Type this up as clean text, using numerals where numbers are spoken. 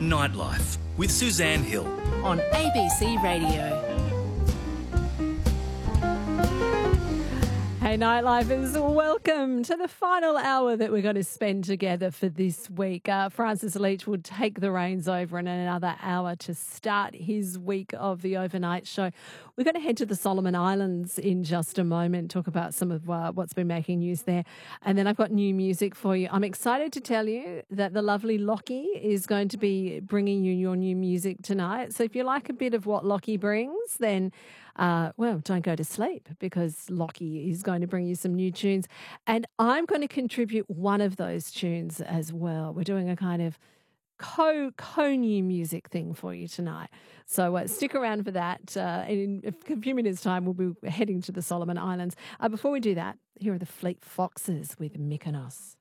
Nightlife with Suzanne Hill. On ABC Radio. Hey Nightlifers, welcome to the final hour that we're going to spend together for this week. Francis Leach will take the reins over in another hour to start his week of the overnight show. We're going to head to the Solomon Islands in just a moment, talk about some of what's been making news there. And then I've got new music for you. I'm excited to tell you that the lovely Lockie is going to be bringing you your new music tonight. So if you like a bit of what Lockie brings, then don't go to sleep, because Lockie is going to bring you some new tunes. And I'm going to contribute one of those tunes as well. We're doing a kind of co-new music thing for you tonight. So stick around for that. In a few minutes' time, we'll be heading to the Solomon Islands. Before we do that, here are the Fleet Foxes with Mykonos.